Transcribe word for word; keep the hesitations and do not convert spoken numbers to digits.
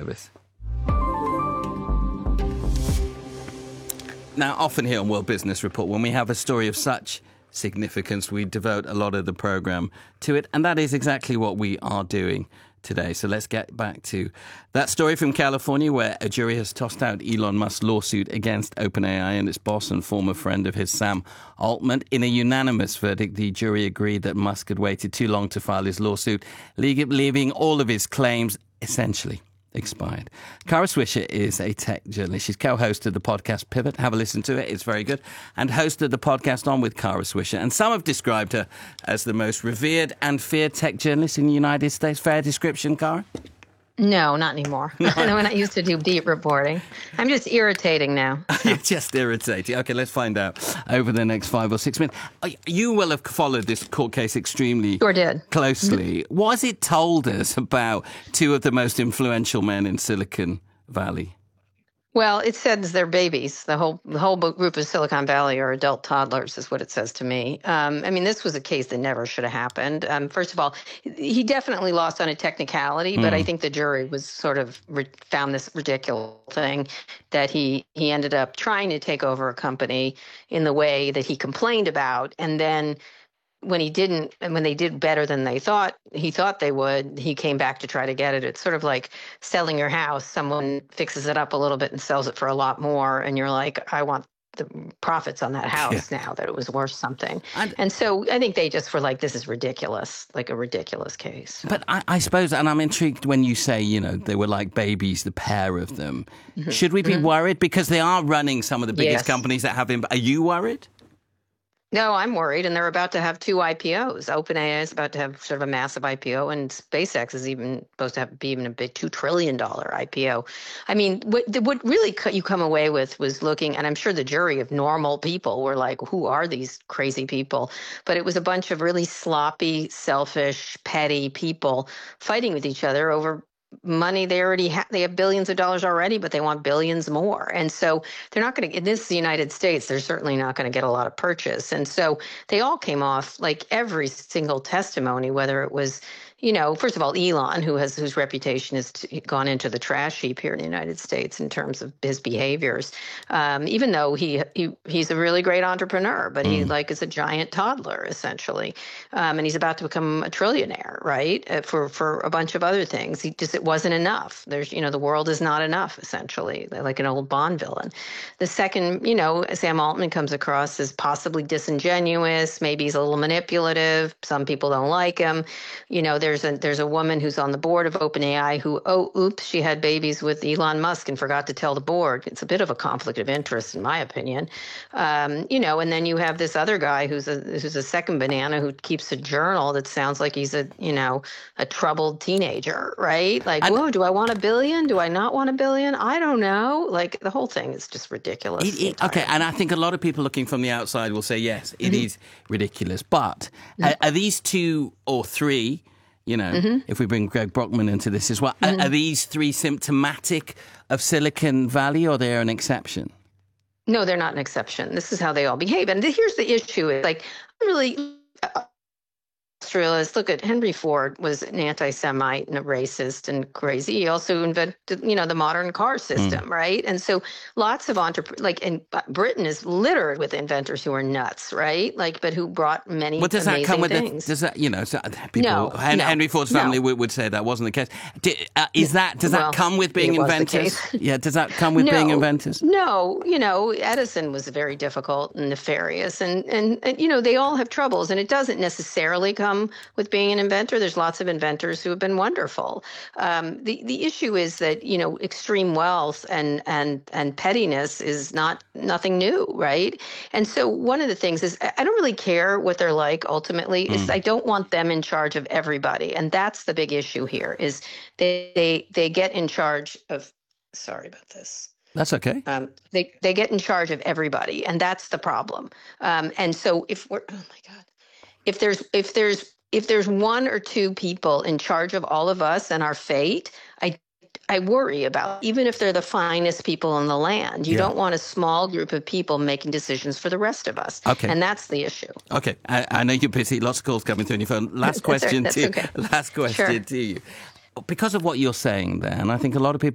Service. Now, often here on World Business Report, when we have a story of such significance, we devote a lot of the program to it, and that is exactly what we are doing today. So let's get back to that story from California, where a jury has tossed out Elon Musk's lawsuit against OpenAI and its boss and former friend of his, Sam Altman. In a unanimous verdict, the jury agreed that Musk had waited too long to file his lawsuit, leaving all of his claims essentially expired. Kara Swisher is a tech journalist. She's co-host of the podcast Pivot. Have a listen to it. It's very good. And host of the podcast On with Kara Swisher. And some have described her as the most revered and feared tech journalist in the United States. Fair description, Kara? No, not anymore. No. When I used to do beat reporting. I'm just irritating now. So. You're just irritating. Okay, let's find out over the next five or six minutes. You will have followed this court case extremely sure did. closely. What has it told us about two of the most influential men in Silicon Valley? Well, it says they're babies. The whole the whole group of Silicon Valley are adult toddlers, is what it says to me. Um, I mean, this was a case that never should have happened. Um, first of all, he definitely lost on a technicality, but mm. I think the jury was sort of re- found this ridiculous thing that he he ended up trying to take over a company in the way that he complained about, and then when he didn't, and when they did better than they thought, he thought they would, he came back to try to get it. It's sort of like selling your house. Someone fixes it up a little bit and sells it for a lot more. And you're like, I want the profits on that house yeah. now that it was worth something. And, and so I think they just were like, this is ridiculous, like a ridiculous case. But I, I suppose, and I'm intrigued when you say, you know, they were like babies, the pair of them. Mm-hmm. Should we be mm-hmm. worried? Because they are running some of the biggest yes. companies that have him. Are you worried? No, I'm worried, and they're about to have two I P Os. OpenAI is about to have sort of a massive I P O, and SpaceX is even supposed to have be even a big two trillion dollars I P O. I mean, what what really you come away with was looking, and I'm sure the jury of normal people were like, who are these crazy people? But it was a bunch of really sloppy, selfish, petty people fighting with each other over money they already have. They have billions of dollars already, but they want billions more. And so they're not going to, in this United States, they're certainly not going to get a lot of purchase. And so they all came off like every single testimony, whether it was, you know, first of all, Elon, who has whose reputation has t- gone into the trash heap here in the United States in terms of his behaviors, um, even though he, he he's a really great entrepreneur, but mm. he like is a giant toddler essentially, um, and he's about to become a trillionaire, right? Uh, for for a bunch of other things, he just it wasn't enough. There's you know the world is not enough essentially, like an old Bond villain. The second, you know, Sam Altman comes across as possibly disingenuous, maybe he's a little manipulative. Some people don't like him, you know. There's a there's a woman who's on the board of OpenAI who, oh, oops, she had babies with Elon Musk and forgot to tell the board. It's a bit of a conflict of interest, in my opinion. Um, you know, and then you have this other guy who's a who's a second banana who keeps a journal that sounds like he's a, you know, a troubled teenager, right? Like, and, whoa, do I want a billion? Do I not want a billion? I don't know. Like, the whole thing is just ridiculous. It, it, okay, and I think a lot of people looking from the outside will say, yes, it mm-hmm. is ridiculous. But mm-hmm. are, are these two or three... You know, mm-hmm. if we bring Greg Brockman into this as well, mm-hmm. are, are these three symptomatic of Silicon Valley, or they're an exception? No, they're not an exception. This is how they all behave. And here's the issue. Is like, really... Uh, industrialists. Look at Henry Ford was an anti-Semite and a racist and crazy. He also invented, you know, the modern car system, mm. right? And so lots of entrepreneurs, like, and Britain is littered with inventors who are nuts, right? Like, but who brought many well, does amazing that come with things. The, does that, you know, so people, no, Henry, no, Henry Ford's family no. would, would say that wasn't the case. Did, uh, is that, does well, that come with being inventors? Yeah, does that come with no, being inventors? No, you know, Edison was very difficult and nefarious, and, and, and, you know, they all have troubles, and it doesn't necessarily come with being an inventor. There's lots of inventors who have been wonderful. Um, the the issue is that, you know, extreme wealth and and and pettiness is not nothing new, right? And so one of the things is I don't really care what they're like ultimately. Mm. Is I don't want them in charge of everybody, and that's the big issue here. Is they they they get in charge of. Sorry about this. That's okay. Um, they they get in charge of everybody, and that's the problem. Um, and so if we're oh my god, if there's if there's If there's one or two people in charge of all of us and our fate, I I worry about, even if they're the finest people in the land. You yeah. don't want a small group of people making decisions for the rest of us. Okay. And that's the issue. Okay. I, I know you're busy. Lots of calls coming through on your phone. Last question that's to okay. Last question Sure. to you. Because of what you're saying there, and I think a lot of people